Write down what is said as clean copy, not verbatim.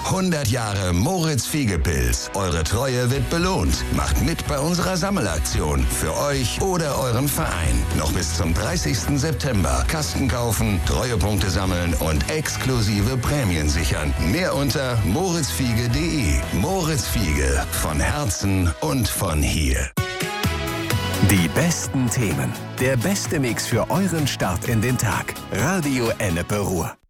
100 Jahre Moritz Fiege-Pilz. Eure Treue wird belohnt. Macht mit bei unserer Sammelaktion. Für euch oder euren Verein. Noch bis zum 30. September. Kasten kaufen, Treuepunkte sammeln und exklusive Prämien sichern. Mehr unter moritzfiege.de. Moritz Fiege. Von Herzen und von hier. Die besten Themen. Der beste Mix für euren Start in den Tag. Radio Ennepe Ruhr.